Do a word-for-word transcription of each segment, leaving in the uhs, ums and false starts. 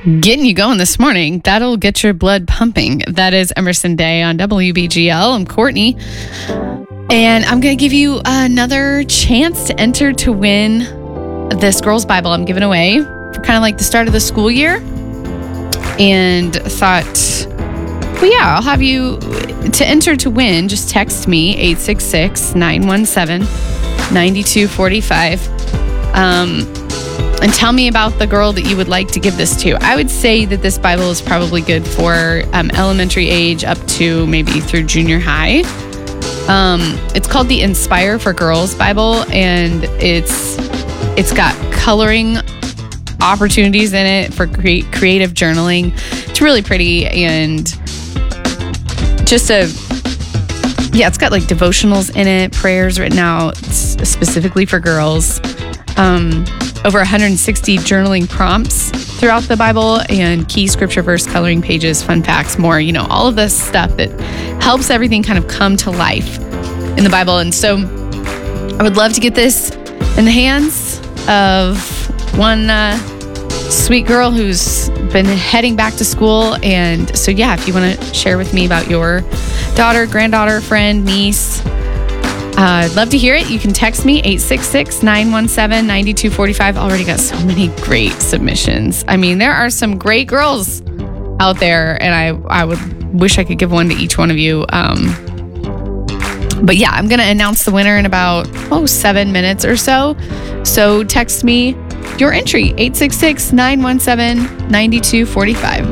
Getting you going this morning. That'll get your blood pumping. That is Emerson Day on W B G L. I'm Courtney. And I'm going to give you another chance to enter to win this Girls Bible I'm giving away for kind of like the start of the school year. And thought, well, yeah, I'll have you to enter to win. Just text me eight six six, nine one seven, nine two four five. Um... And tell me about the girl that you would like to give this to. I would say that this Bible is probably good for um, elementary age up to maybe through junior high. Um, it's called the Inspire for Girls Bible, and it's it's got coloring opportunities in it for cre- creative journaling. It's really pretty, and just a yeah, it's got like devotionals in it, prayers written out specifically for girls. Um, over one hundred sixty journaling prompts throughout the Bible, and key scripture verse coloring pages, fun facts, more, you know, all of this stuff that helps everything kind of come to life in the Bible. And so I would love to get this in the hands of one uh, sweet girl who's been heading back to school. And so, yeah, if you want to share with me about your daughter, granddaughter, friend, niece, Uh, I'd love to hear it. You can text me eight six six, nine one seven, nine two four five. Already got so many great submissions. I mean, there are some great girls out there, and I, I would wish I could give one to each one of you. Um, but yeah, I'm going to announce the winner in about, oh, seven minutes or so. So text me your entry, eight six six, nine one seven, nine two four five.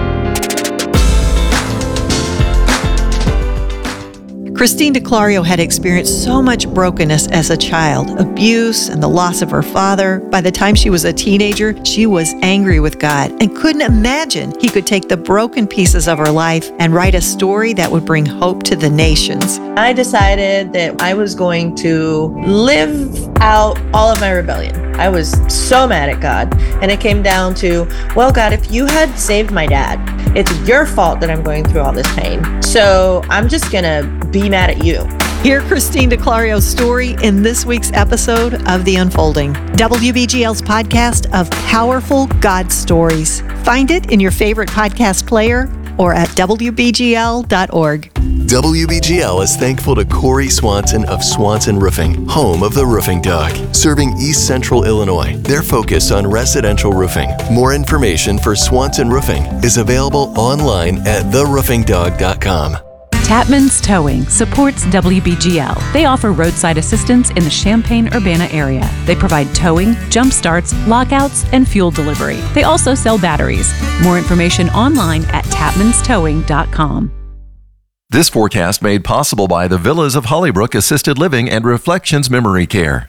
Christine DeClario had experienced so much brokenness as a child, abuse and the loss of her father. By the time she was a teenager, she was angry with God and couldn't imagine He could take the broken pieces of her life and write a story that would bring hope to the nations. I decided that I was going to live out all of my rebellion. I was so mad at God, and it came down to, well, God, if you had saved my dad, it's your fault that I'm going through all this pain. So I'm just going to be mad at you. Hear Christine DeClario's story in this week's episode of The Unfolding, W B G L's podcast of powerful God stories. Find it in your favorite podcast player or at W B G L dot org. W B G L is thankful to Corey Swanson of Swanson Roofing, home of the Roofing Dog, serving East Central Illinois. Their focus on residential roofing. More information for Swanson Roofing is available online at the roofing dog dot com. Tapman's Towing supports W B G L. They offer roadside assistance in the Champaign-Urbana area. They provide towing, jump starts, lockouts, and fuel delivery. They also sell batteries. More information online at tapmans towing dot com. This forecast made possible by the Villas of Hollybrook Assisted Living and Reflections Memory Care.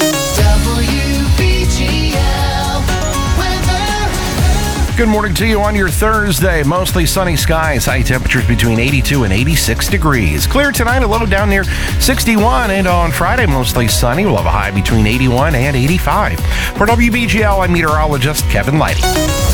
Good morning to you on your Thursday. Mostly sunny skies, high temperatures between eighty-two and eighty-six degrees. Clear tonight, a little down near sixty-one, and on Friday, mostly sunny. We'll have a high between eighty-one and eighty-five. For W B G L, I'm meteorologist Kevin Lighty.